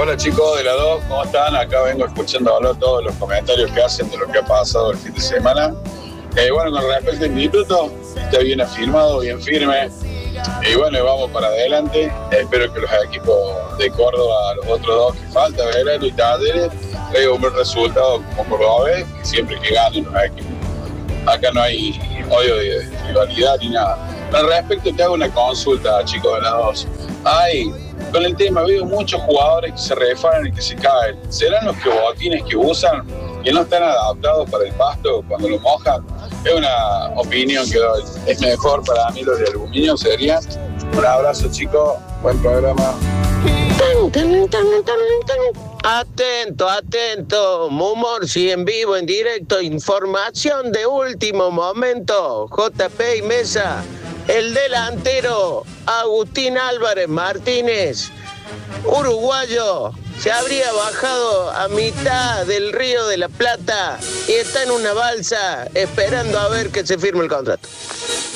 Hola chicos de la 2, ¿cómo están? Acá vengo escuchando hablar todos los comentarios que hacen de lo que ha pasado el fin de semana. Bueno, con respecto al instituto, está bien afirmado, bien firme. Y bueno, vamos para adelante. Espero que los equipos de Córdoba, los otros dos que faltan, Belgrano y Talleres, traigan un buen resultado como cordobés, que siempre que ganen los equipos. Acá no hay odio de rivalidad ni nada. Con respecto, te hago una consulta, chicos de la 2. Con el tema, veo muchos jugadores que se refanan y que se caen. ¿Serán los botines que usan que no están adaptados para el pasto cuando lo mojan? Es una opinión que doy. Es mejor para mí los de aluminio, sería. Un abrazo, chicos. Buen programa. Atento, Mumorsi en vivo, en directo, información de último momento, JP y Mesa, el delantero Agustín Álvarez Martínez, uruguayo, se habría bajado a mitad del Río de la Plata y está en una balsa esperando a ver que se firme el contrato.